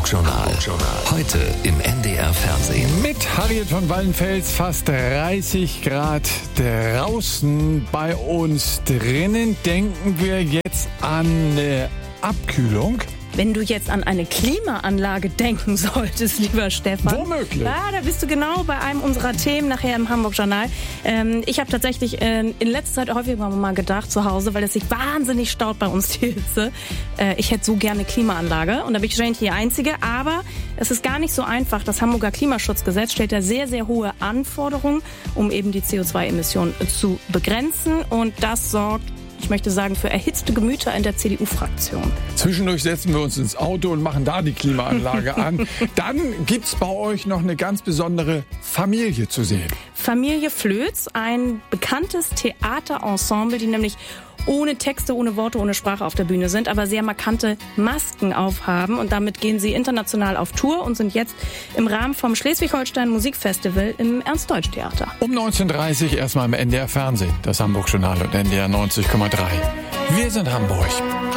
Hamburg-Journal. Heute im NDR Fernsehen. Mit Harriet von Wallenfels, fast 30 Grad draußen, bei uns drinnen. Denken wir jetzt an eine Abkühlung. Wenn du jetzt an eine Klimaanlage denken solltest, lieber Stefan. Womöglich. Ja, da bist du genau bei einem unserer Themen nachher im Hamburg-Journal. Ich habe tatsächlich in letzter Zeit häufiger mal gedacht zu Hause, weil es sich wahnsinnig staut bei uns, die Hitze. Ich hätte so gerne eine Klimaanlage und da bin ich wahrscheinlich die Einzige. Aber es ist gar nicht so einfach. Das Hamburger Klimaschutzgesetz stellt da sehr, sehr hohe Anforderungen, um eben die CO2-Emissionen zu begrenzen. Und das sorgt, ich möchte sagen, für erhitzte Gemüter in der CDU-Fraktion. Zwischendurch setzen wir uns ins Auto und machen da die Klimaanlage an. Dann gibt's bei euch noch eine ganz besondere Familie zu sehen. Familie Flöz, ein bekanntes Theaterensemble, die nämlich ohne Texte, ohne Worte, ohne Sprache auf der Bühne sind, aber sehr markante Masken aufhaben. Und damit gehen sie international auf Tour und sind jetzt im Rahmen vom Schleswig-Holstein Musikfestival im Ernst-Deutsch-Theater. Um 19.30 Uhr erstmal im NDR Fernsehen, das Hamburg-Journal und NDR 90,3. Wir sind Hamburg.